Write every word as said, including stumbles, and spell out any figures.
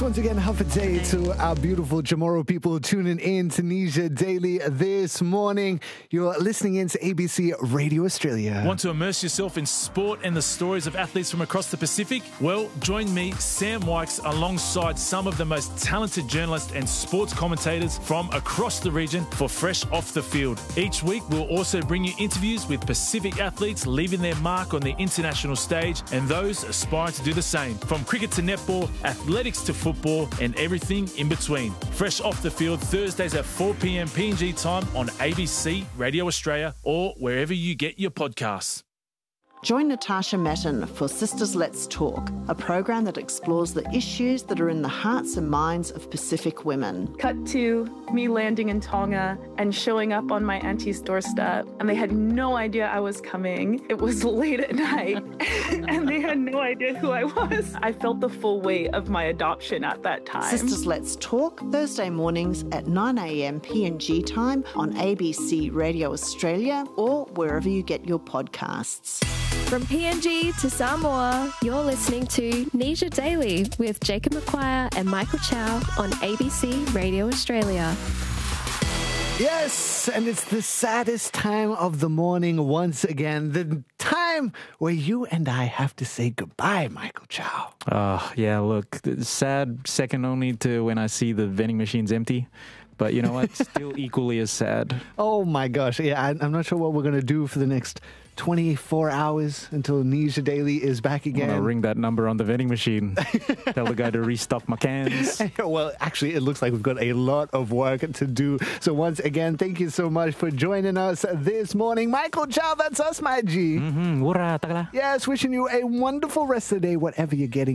Once again, happy day to our beautiful Chamorro people tuning in to Nisha Daily this morning. You're listening in to A B C Radio Australia. Want to immerse yourself in sport and the stories of athletes from across the Pacific? Well, join me, Sam Wykes, alongside some of the most talented journalists and sports commentators from across the region for Fresh Off the Field. Each week, we'll also bring you interviews with Pacific athletes leaving their mark on the international stage and those aspiring to do the same. From cricket to netball, athletics to football, and everything in between. Fresh Off the Field, Thursdays at four p.m. P N G time on A B C Radio Australia or wherever you get your podcasts. Join Natasha Metten for Sisters Let's Talk, a program that explores the issues that are in the hearts and minds of Pacific women. Cut to me landing in Tonga and showing up on my auntie's doorstep, and they had no idea I was coming. It was late at night, and they had no idea who I was. I felt the full weight of my adoption at that time. Sisters Let's Talk, Thursday mornings at nine a.m. P N G time on A B C Radio Australia or wherever you get your podcasts. From P N G to Samoa, you're listening to Nisha Daily with Jacob McQuire and Michael Chow on A B C Radio Australia. Yes, and it's the saddest time of the morning once again. The time where you and I have to say goodbye, Michael Chow. Oh, yeah, look, sad second only to when I see the vending machines empty. But you know what? Still equally as sad. Oh, my gosh. Yeah, I, I'm not sure what we're going to do for the next twenty-four hours until Nisha Daily is back again. I'm going to ring that number on the vending machine. Tell the guy to restock my cans. Well, actually, it looks like we've got a lot of work to do. So once again, thank you so much for joining us this morning. Michael Chow, that's us, my G. Mm-hmm. Yes, wishing you a wonderful rest of the day, whatever you're getting.